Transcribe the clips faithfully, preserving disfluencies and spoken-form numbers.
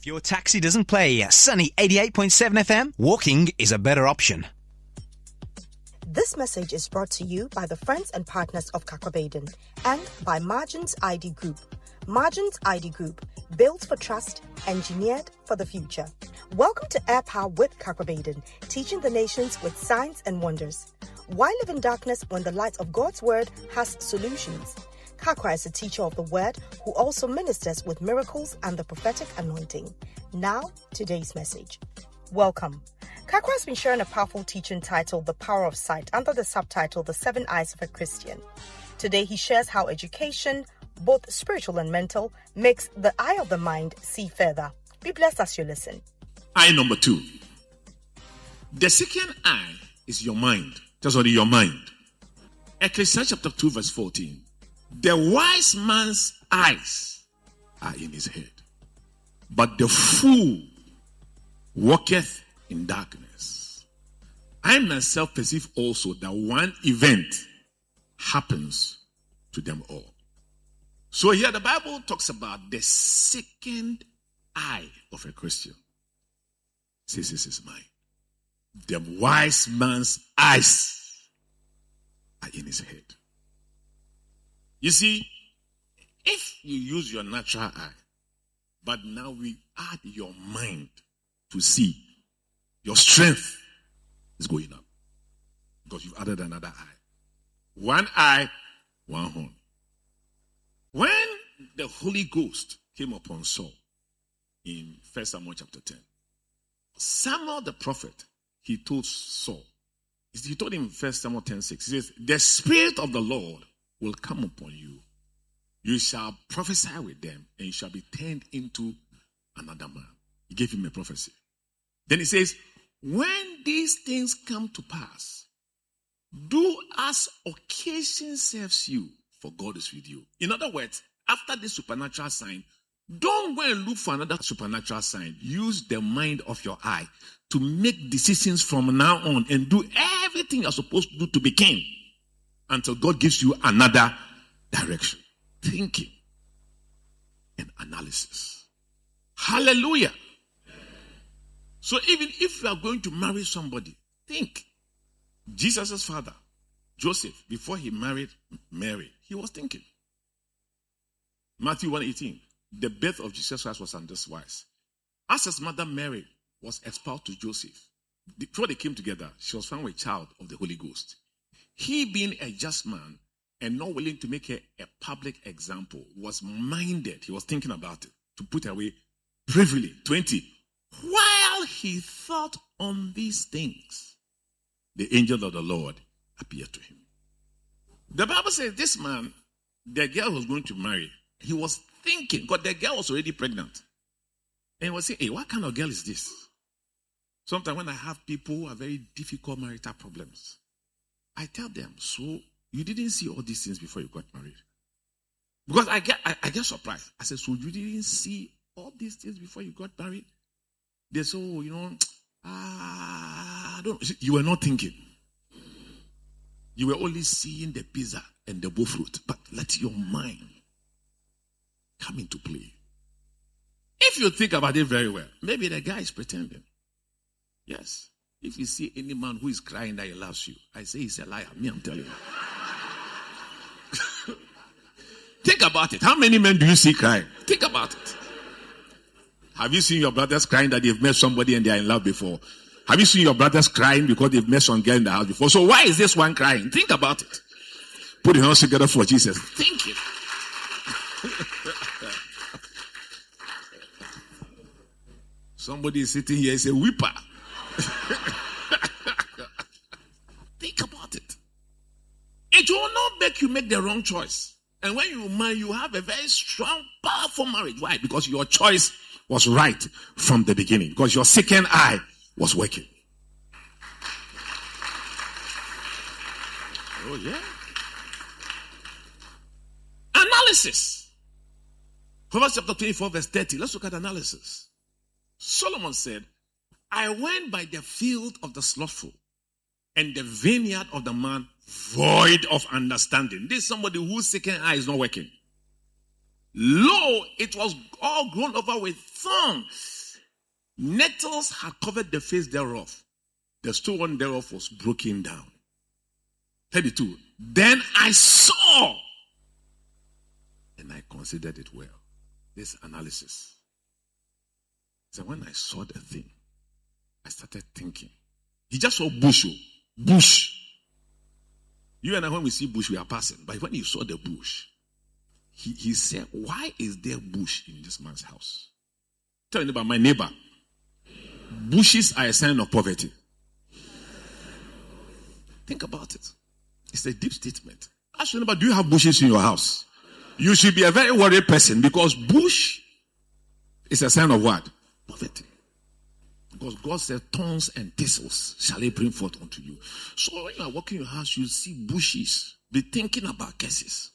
If your taxi doesn't play Sunny eighty-eight point seven F M, walking is a better option. This message is brought to you by the friends and partners of Kakwa and by Margins I D Group. Margins I D Group, built for trust, engineered for the future. Welcome to Air Power with Kakwa, teaching the nations with signs and wonders. Why live in darkness when the light of God's word has solutions? Kakwa is a teacher of the word who also ministers with miracles and the prophetic anointing. Now, today's message. Welcome. Kakwa has been sharing a powerful teaching titled The Power of Sight under the subtitle The Seven Eyes of a Christian. Today he shares how education, both spiritual and mental, makes the eye of the mind see further. Be blessed as you listen. Eye number two. The second eye is your mind. That's only your mind. Ecclesiastes chapter two verse fourteen. The wise man's eyes are in his head, but the fool walketh in darkness. I myself perceive also that one event happens to them all. So here the Bible talks about the second eye of a Christian. It says this is mine. The wise man's eyes are in his head. You see, if you use your natural eye, but now we add your mind to see, your strength is going up because you've added another eye. One eye, one horn. When the Holy Ghost came upon Saul in First Samuel chapter ten, Samuel the prophet, he told Saul, he told him in First Samuel ten six, he says, the Spirit of the Lord will come upon you. You shall prophesy with them, and you shall be turned into another man. He gave him a prophecy. Then he says, when these things come to pass, do as occasion serves you, for God is with you. In other words, after this supernatural sign, don't go and look for another supernatural sign. Use the mind of your eye to make decisions from now on and do everything you're supposed to do to be king until God gives you another direction. Thinking and analysis. Hallelujah. So even if you are going to marry somebody, think. Jesus' father, Joseph, before he married Mary, he was thinking. Matthew one eighteen, the birth of Jesus Christ was on this wise. As his mother Mary was espoused to Joseph, before they came together, she was found with a child of the Holy Ghost. He, being a just man and not willing to make her a public example, was minded, he was thinking about it, to put away privily. twenty. While he thought on these things, the angel of the Lord appeared to him. The Bible says this man, the girl was going to marry, he was thinking, because the girl was already pregnant. And he was saying, hey, what kind of girl is this? Sometimes when I have people who have very difficult marital problems, I tell them, so you didn't see all these things before you got married? Because I get I, I get surprised. I said, so you didn't see all these things before you got married? They say, oh, you know, ah, I don't. You were not thinking. You were only seeing the pizza and the bull fruit. But let your mind come into play. If you think about it very well, maybe the guy is pretending. Yes. If you see any man who is crying that he loves you, I say he's a liar. Me, I'm telling you. Think about it. How many men do you see crying? Think about it. Have you seen your brothers crying that they've met somebody and they are in love before? Have you seen your brothers crying because they've met some girl in the house before? So why is this one crying? Think about it. Put your hands together for Jesus. Think it. Somebody is sitting here and say, weeper. Think about it. It will not make you make the wrong choice. And when you marry, you have a very strong, powerful marriage. Why? Because your choice was right from the beginning. Because your second eye was working. Oh, yeah. Analysis. Proverbs chapter twenty-four, verse thirty. Let's look at analysis. Solomon said, I went by the field of the slothful and the vineyard of the man void of understanding. This is somebody whose second eye is not working. Lo, it was all grown over with thorns, Nettles had covered the face thereof. The stone thereof was broken down. thirty-two. Then I saw, and I considered it well. This analysis. So when I saw the thing, I started thinking. He just saw bush. Bush. You and I, when we see bush, we are passing. But when he saw the bush, he, he said, why is there bush in this man's house? Tell me about my neighbor. Bushes are a sign of poverty. Think about it. It's a deep statement. Ask your neighbor, do you have bushes in your house? You should be a very worried person, because bush is a sign of what? Poverty. Because God said, thorns and thistles shall he bring forth unto you. So when you are walking in your house, you see bushes. Be thinking about curses.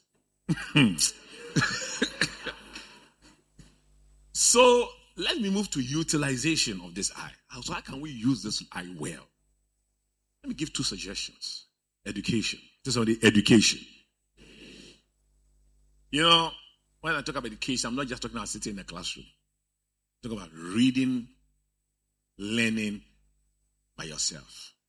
So let me move to utilization of this eye. So how can we use this eye well? Let me give two suggestions. Education. This is on the education. You know, when I talk about education, I'm not just talking about sitting in a classroom. I'm talking about reading, learning by yourself.